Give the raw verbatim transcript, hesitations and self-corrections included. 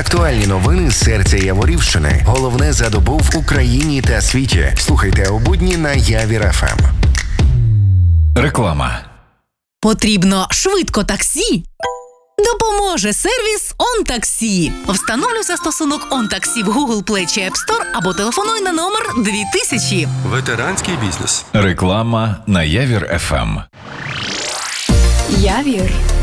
Актуальні новини з серця Яворівщини. Головне за добу в Україні та світі. Слухайте о будні на Явір еф ем. Реклама. Потрібно швидко таксі? Допоможе сервіс OnTaxi. Встановлюй застосунок OnTaxi в Google Play чи App Store або телефонуй на номер дві тисячі. Ветеранський бізнес. Реклама на Явір еф ем. Явір